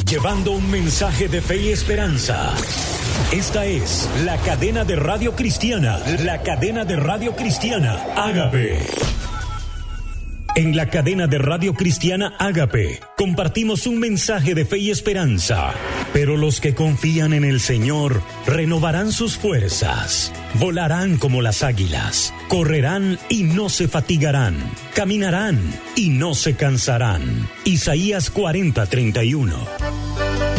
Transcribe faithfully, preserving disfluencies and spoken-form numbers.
llevando un mensaje de fe y esperanza. Esta es la cadena de radio cristiana, la cadena de radio cristiana Ágape. En la cadena de radio cristiana Ágape compartimos un mensaje de fe y esperanza. Pero los que confían en el Señor renovarán sus fuerzas, volarán como las águilas, correrán y no se fatigarán, caminarán y no se cansarán. Isaías cuarenta, treinta y uno.